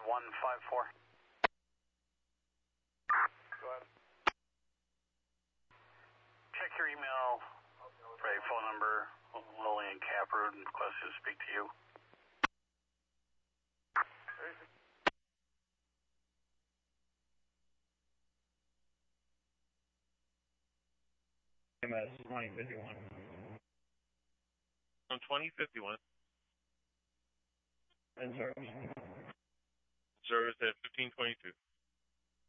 154. Go ahead. Check your email, right, phone number, Lillian Caproot, and request to speak to you. MS 2051. On 2051. And service. Service at 1522.